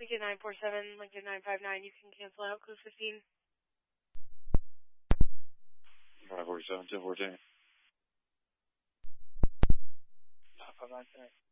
Lincoln 947, Lincoln 959, you can cancel out code 15. 947, 1014. 959.